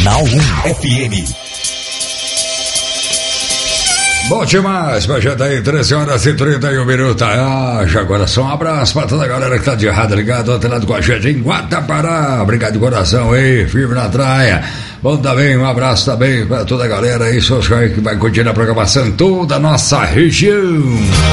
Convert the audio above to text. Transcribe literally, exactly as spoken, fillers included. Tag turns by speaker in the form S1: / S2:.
S1: Jornal um F M.
S2: Bom demais, mas já tá aí treze horas e trinta e um minutos. Ah, já agora só um abraço pra toda a galera que tá de errado ligado, outro lado com a gente em Guatapará. Obrigado de coração aí, firme na traia. Bom também, um abraço também pra toda a galera aí, seus que vai curtir a programação em toda a nossa região.